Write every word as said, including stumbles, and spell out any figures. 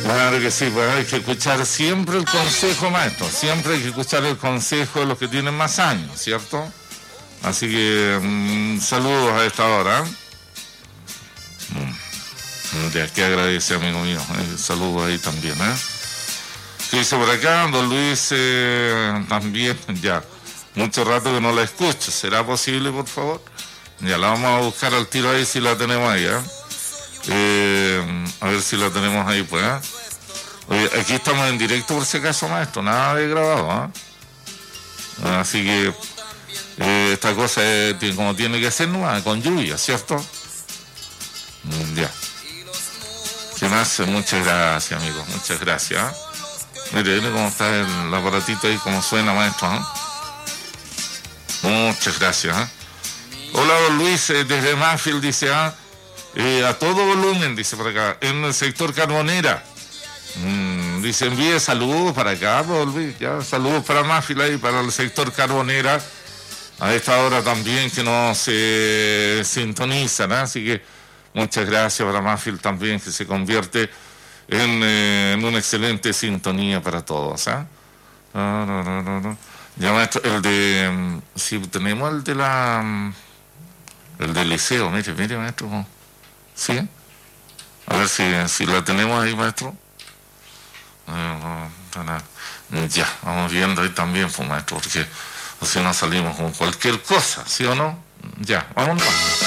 Claro que sí, pues hay que escuchar siempre el consejo, maestro. Siempre hay que escuchar el consejo de los que tienen más años, ¿cierto? Así que mmm, saludos a esta hora. Mm, de aquí agradece, amigo mío. Eh, saludos ahí también, ¿eh? ¿Qué dice por acá? Don Luis eh, también, ya. Mucho rato que no la escucho. ¿Será posible, por favor? Ya la vamos a buscar al tiro ahí si la tenemos ahí, ¿eh? Eh, a ver si la tenemos ahí, pues, ¿eh? Oye, aquí estamos en directo por si acaso, maestro, nada de grabado, ¿eh? Así que eh, esta cosa es como tiene que ser, ¿no? Con lluvia, ¿cierto? Mm, ya. ¿Qué más? Muchas gracias, amigos, muchas gracias, ¿eh? Mire, mire cómo está el aparatito ahí, cómo suena, maestro, ¿eh? Muchas gracias, ¿eh? Hola, don Luis, eh, desde Manfield, dice, ¿ah? Eh, a todo volumen, dice por acá, en el sector Carbonera. Mm, dice, envíe saludos para acá, don Luis, ya, saludos para Máfila y para el sector Carbonera, a esta hora también que nos eh, sintonizan, ¿eh? Así que muchas gracias para Máfil también, que se convierte en, eh, en una excelente sintonía para todos, ¿eh? No, no, no, no, no. Ya, maestro, el de, si tenemos el de la, el del liceo, mire, mire, maestro, ¿sí? A ver si, si la tenemos ahí, maestro. Ya, vamos viendo ahí también, pues, maestro, porque si no salimos con cualquier cosa, ¿sí o no? Ya, vamos.